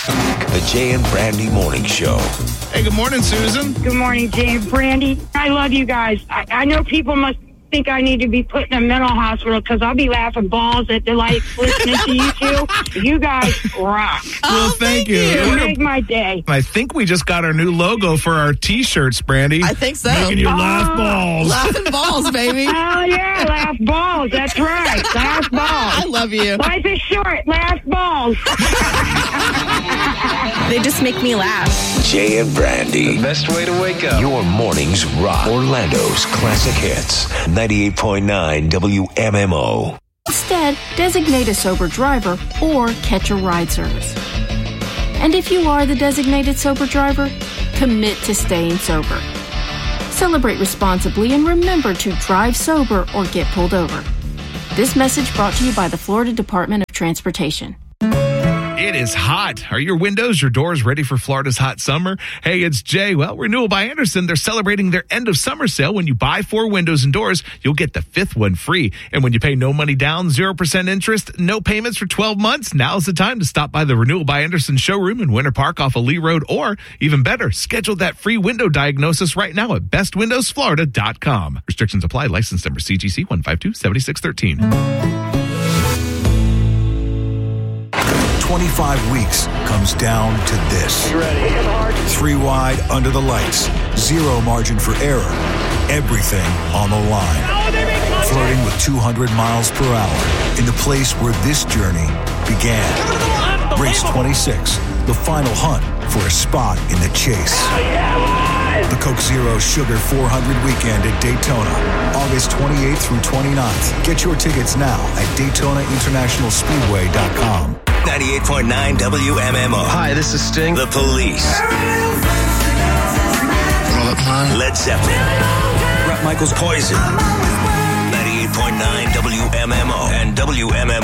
The Jay and Brandy Morning Show. Hey, good morning, Susan. Good morning, Jay and Brandy. I love you guys. I know people must think I need to be put in a mental hospital because I'll be laughing balls at the light listening to you two. You guys rock. Well, thank you. You make my day. I think we just got our new logo for our T-shirts, Brandy. I think so. Making you laugh balls. Laughing balls, baby. Oh, yeah, laugh balls. That's right. Laugh balls. I love you. Life is short. Laugh balls. They just make me laugh. Jay and Brandy. The best way to wake up. Your mornings rock. Orlando's classic hits. 98.9 WMMO. Instead, designate a sober driver or catch a ride service. And if you are the designated sober driver, commit to staying sober. Celebrate responsibly and remember to drive sober or get pulled over. This message brought to you by the Florida Department of Transportation. It is hot. Are your windows, your doors ready for Florida's hot summer? Hey, it's Jay. Well, Renewal by Andersen, they're celebrating their end of summer sale. When you buy 4 windows and doors, you'll get the 5th one free. And when you pay no money down, 0% interest, no payments for 12 months, now's the time to stop by the Renewal by Andersen showroom in Winter Park off of Lee Road, or even better, schedule that free window diagnosis right now at bestwindowsflorida.com. Restrictions apply. License number CGC 1527613. 25 weeks comes down to this. 3 wide under the lights. 0 margin for error. Everything on the line. Flirting with 200 miles per hour in the place where this journey began. Race 26, the final hunt for a spot in the chase. The Coke Zero Sugar 400 Weekend at Daytona, August 28th through 29th. Get your tickets now at DaytonaInternationalSpeedway.com. 98.9 WMMO. Hi, this is Sting. The Police. Roll up, man. Led Zeppelin. Bret Michaels' Poison. 98.9 WMMO and WMMO.